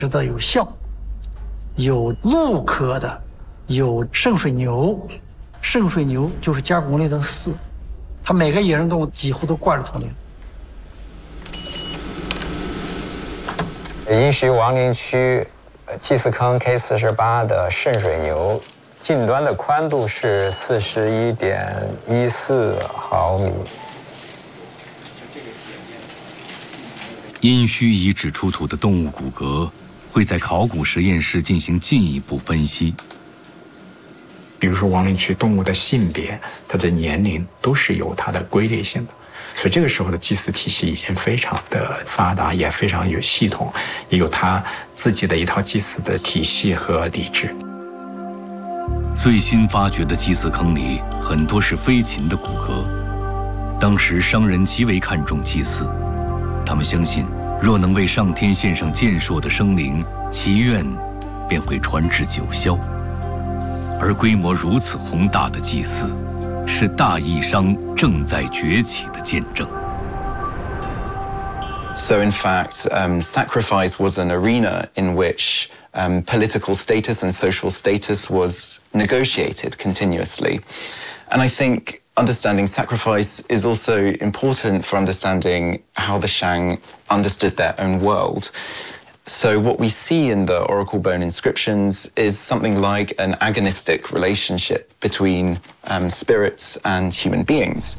知道有象，有鹿科的，有圣水牛。圣水牛就是加工类的饲，它每个野生动物几乎都挂着头领。 殷墟王陵区祭祀坑 K48的圣水牛，近端的宽度是41.14毫米。 殷墟遗址出土的动物骨骼会在考古实验室进行进一步分析。 比如说王陵区动物的性别、它的年龄都是有它的规律性的，所以这个时候的祭祀体系已经非常的发达，也非常有系统，也有它自己的一套祭祀的体系和礼制。 最新发掘的祭祀坑里很多是飞禽的骨骼，当时商人极为看重祭祀，他们相信若能为上天献上健硕的生灵，其愿便会传至九霄。而规模如此宏大的祭祀，是大义商正在崛起的见证。 So in fact, sacrifice was an arena in which political status and social status was negotiated continuously. And I think understanding sacrifice is also important for understanding how the Shang understood their own world. So what we see in the oracle bone inscriptions is something like an agonistic relationship between spirits and human beings.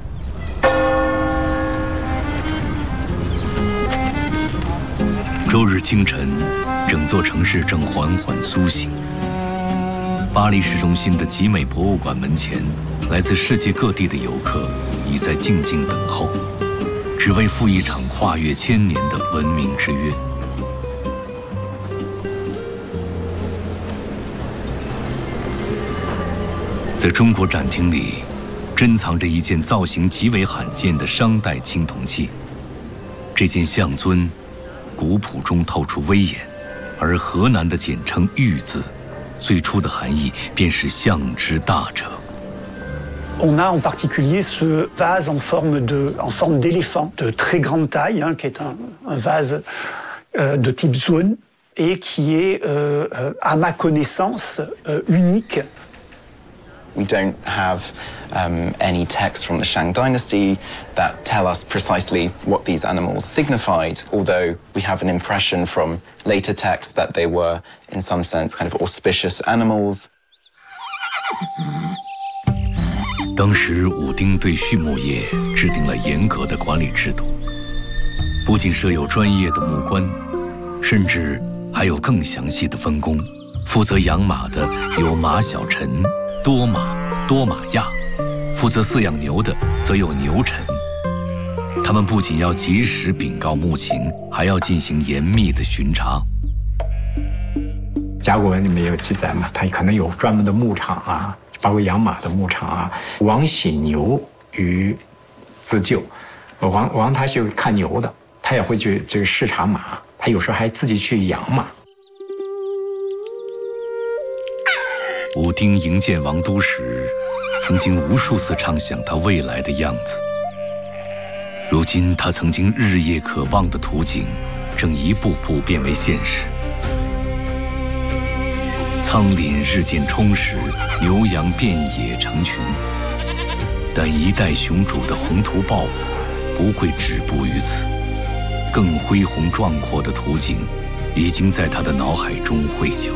周日清晨，整座城市正缓缓苏醒。巴黎市中心的集美博物馆门前，来自世界各地的游客已在静静等候，只为赴一场跨越千年的文明之约。在中国展厅里，珍藏着一件造型极为罕见的商代青铜器。这件象尊，古朴中透出威严，而河南的简称玉字，最初的含义便是象之大者。 On a en particulier ce vase en forme d'éléphant de très grande taille, qui est un vase de type zone et qui est, à ma connaissance, unique. We don't have any texts from the Shang dynasty that tell us precisely what these animals signified, although we have an impression from later texts that they were, in some sense, kind of auspicious animals. 当时武丁对畜牧业制定了严格的管理制度，不仅设有专业的牧官，甚至还有更详细的分工。负责养马的有马小臣、多马、多马亚；负责饲养牛的则有牛臣。他们不仅要及时禀告牧情，还要进行严密的巡查。 甲骨文里面有记载嘛，它可能有专门的牧场啊，包括养马的牧场啊。王喜牛于自救，王他去看牛的，他也会去这个视察马，他有时候还自己去养马。 武丁营建王都时，曾经无数次畅想他未来的样子。如今，他曾经日夜渴望的图景，正一步步变为现实。仓廪日渐充实，牛羊遍野成群。但一代雄主的宏图抱负不会止步于此，更恢宏壮阔的图景已经在他的脑海中绘就。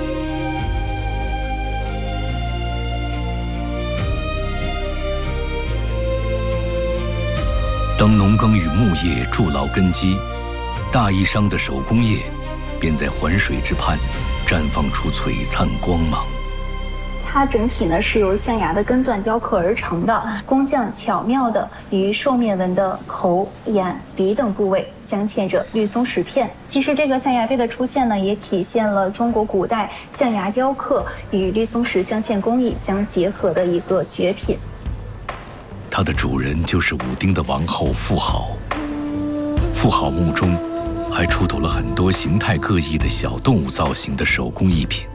当农耕与牧业筑牢根基，大义商的手工业便在环水之畔绽放出璀璨光芒。 它整体呢是由象牙的根段雕刻而成的，工匠巧妙地与兽面纹的口、眼、鼻等部位镶嵌着绿松石片。其实这个象牙杯的出现呢，也体现了中国古代象牙雕刻与绿松石镶嵌工艺相结合的一个绝品。 它的主人就是武丁的王后妇好。妇好墓中还出土了很多形态各异的小动物造型的手工艺品，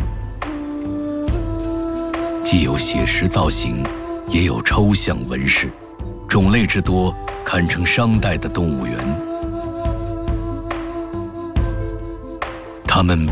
既有写实造型，也有抽象纹饰，种类之多，堪称商代的动物园。 他们